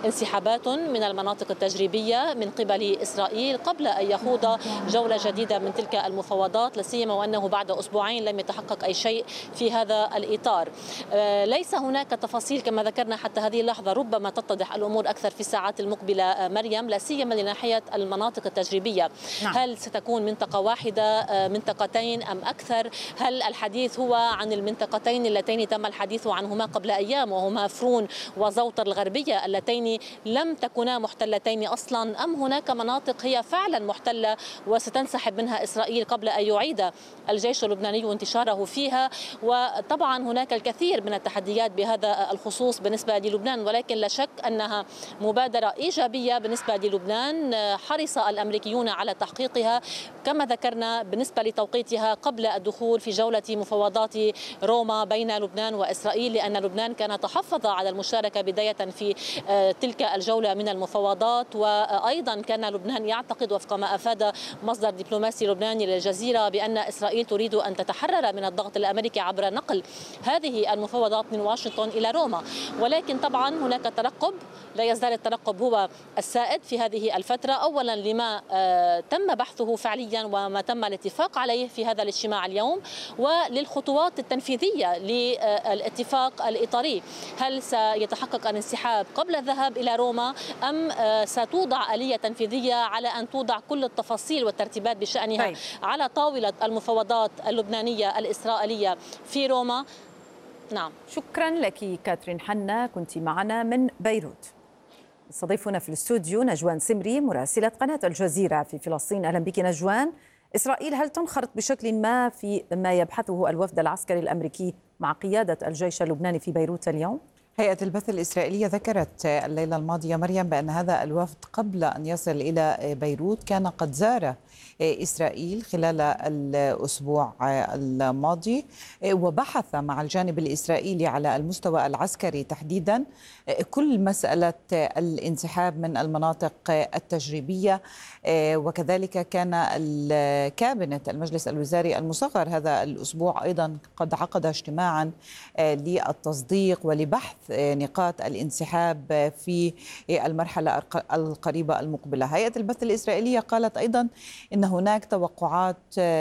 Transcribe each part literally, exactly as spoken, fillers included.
انسحابات من المناطق التجريبية من قبل إسرائيل قبل أن يخوض جولة جديدة من تلك المفاوضات، لا سيما وأنه بعد أسبوعين لم يتحقق أي شيء في هذا الإطار. ليس هناك تفاصيل كما ذكرنا حتى هذه اللحظة، ربما تتضح الأمور أكثر في الساعات المقبلة مريم، لا سيما لناحية المناطق التجريبية. نعم. هل ستكون منطقة واحدة، منطقتين أم أكثر؟ هل الحديث هو عن المنطقتين اللتين تم الحديث عنهما قبل أيام وهما فرون وزوطر الغربية اللتين لم تكونا محتلتين أصلا، أم هناك مناطق هي فعلا محتلة وستنسحب منها إسرائيل قبل أن يعيد الجيش اللبناني انتشاره فيها؟ وطبعا هناك الكثير من التحديات بهذا الخصوص بالنسبة للبنان، ولكن لا شك أنها مبادرة إيجابية بالنسبة للبنان حرص الأمريكيون على تحقيقها كما ذكرنا بالنسبة لتوقيتها قبل الدخول في جولة مفاوضات روما بين لبنان وإسرائيل، لأن لبنان كان تحفظ على المشاركة بداية في تلك الجولة من المفاوضات. وأيضا كان لبنان يعتقد وفق ما أفاد مصدر دبلوماسي لبناني للجزيرة بأن إسرائيل تريد أن تتحرر من الضغط الأمريكي عبر نقل هذه المفاوضات من واشنطن إلى روما. ولكن طبعا هناك ترقب، لا يزال الترقب هو السائد في هذه الفترة، أولا لما تم بحثه فعليا وما تم الاتفاق عليه في هذا الاجتماع اليوم، وللخطوات التنفيذية للاتفاق الإطاري. هل سيتحقق الانسحاب قبل الذهاب إلى روما أم ستوضع آلية تنفيذية على أن توضع كل التفاصيل والترتيبات بشأنها طيب. على طاولة المفاوضات اللبنانية الإسرائيلية في روما؟ نعم. شكرا لك كاترين حنا، كنت معنا من بيروت. استضيفنا في الاستوديو نجوان سمري مراسلة قناة الجزيرة في فلسطين. أهلا بك نجوان. إسرائيل هل تنخرط بشكل ما في ما يبحثه الوفد العسكري الأمريكي مع قيادة الجيش اللبناني في بيروت اليوم؟ هيئة البث الإسرائيلية ذكرت الليلة الماضية مريم بأن هذا الوفد قبل أن يصل إلى بيروت كان قد زار إسرائيل خلال الأسبوع الماضي وبحث مع الجانب الإسرائيلي على المستوى العسكري تحديدا كل مسألة الانسحاب من المناطق التجريبية. وكذلك كان الكابينت المجلس الوزاري المصغر هذا الأسبوع أيضا قد عقد اجتماعا للتصديق ولبحث نقاط الانسحاب في المرحلة القريبة المقبلة. هيئة البث الإسرائيلية قالت أيضا إن هناك توقعات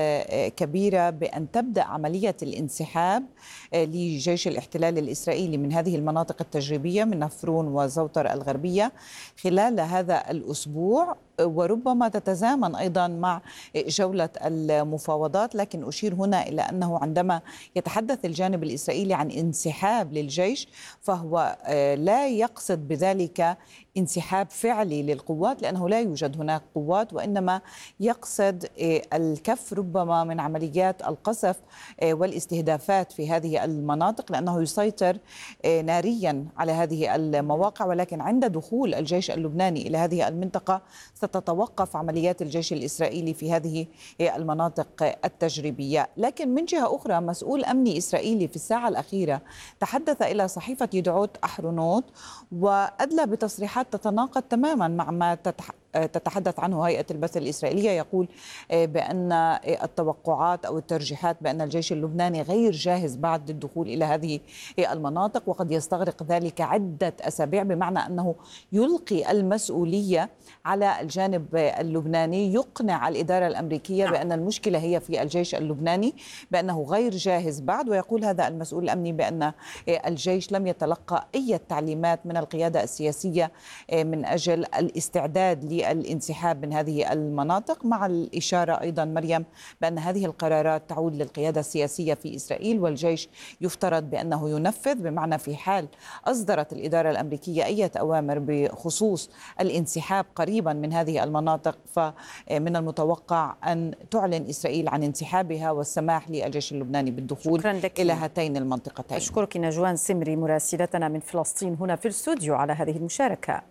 كبيرة بأن تبدأ عملية الانسحاب لجيش الاحتلال الإسرائيلي من هذه المناطق التجريبية من نفرون وزوطر الغربية خلال هذا الأسبوع، وربما تتزامن أيضا مع جولة المفاوضات. لكن أشير هنا إلى أنه عندما يتحدث الجانب الإسرائيلي عن انسحاب للجيش فهو لا يقصد بذلك انسحاب فعلي للقوات، لأنه لا يوجد هناك قوات، وإنما يقصد الكف ربما من عمليات القصف والاستهدافات في هذه المناطق، لأنه يسيطر ناريا على هذه المواقع. ولكن عند دخول الجيش اللبناني إلى هذه المنطقة ستتوقف عمليات الجيش الإسرائيلي في هذه المناطق التجريبية. لكن من جهة أخرى مسؤول أمني إسرائيلي في الساعة الأخيرة تحدث إلى صحيفة يدعوت أحرونوت وأدلى بتصريحات تتناقض تماما مع ما تتحدث عنه هيئة البث الإسرائيلية. يقول بأن التوقعات أو الترجيحات بأن الجيش اللبناني غير جاهز بعد الدخول إلى هذه المناطق وقد يستغرق ذلك عدة أسابيع، بمعنى أنه يلقي المسؤولية على الجانب اللبناني، يقنع الإدارة الأمريكية بأن المشكلة هي في الجيش اللبناني بأنه غير جاهز بعد. ويقول هذا المسؤول الأمني بأن الجيش لم يتلقى أي تعليمات من القيادة السياسية من أجل الاستعداد الانسحاب من هذه المناطق، مع الإشارة أيضا مريم بأن هذه القرارات تعود للقيادة السياسية في إسرائيل والجيش يفترض بأنه ينفذ، بمعنى في حال أصدرت الإدارة الأمريكية أي أوامر بخصوص الانسحاب قريبا من هذه المناطق فمن المتوقع أن تعلن إسرائيل عن انسحابها والسماح للجيش اللبناني بالدخول إلى هاتين المنطقتين. أشكرك نجوان سمري مراسلتنا من فلسطين هنا في الاستوديو على هذه المشاركة.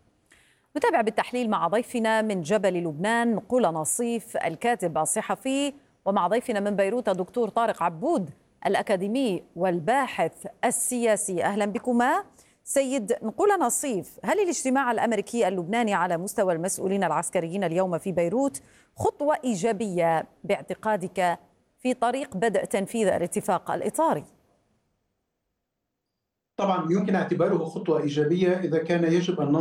نتابع بالتحليل مع ضيفنا من جبل لبنان نقول نصيف الكاتب الصحفي، ومع ضيفنا من بيروت الدكتور طارق عبود الأكاديمي والباحث السياسي. أهلا بكما. سيد نقول نصيف، هل الاجتماع الأمريكي اللبناني على مستوى المسؤولين العسكريين اليوم في بيروت خطوة إيجابية باعتقادك في طريق بدء تنفيذ الاتفاق الإطاري؟ طبعا يمكن اعتباره خطوة إيجابية إذا كان يجب أن